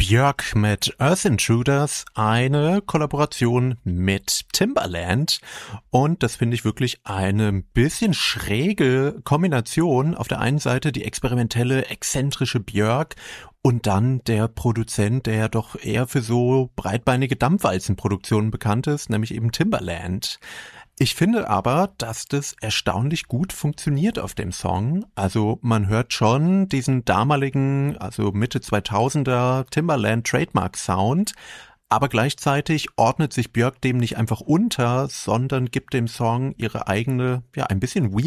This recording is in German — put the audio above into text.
Björk mit Earth Intruders, eine Kollaboration mit Timbaland, und das finde ich wirklich eine bisschen schräge Kombination. Auf der einen Seite die experimentelle, exzentrische Björk und dann der Produzent, der ja doch eher für so breitbeinige Dampfwalzenproduktionen bekannt ist, nämlich eben Timbaland. Ich finde aber, dass das erstaunlich gut funktioniert auf dem Song. Also man hört schon diesen damaligen, also Mitte 2000er Timbaland Trademark Sound, aber gleichzeitig ordnet sich Björk dem nicht einfach unter, sondern gibt dem Song ihre eigene, ja, ein bisschen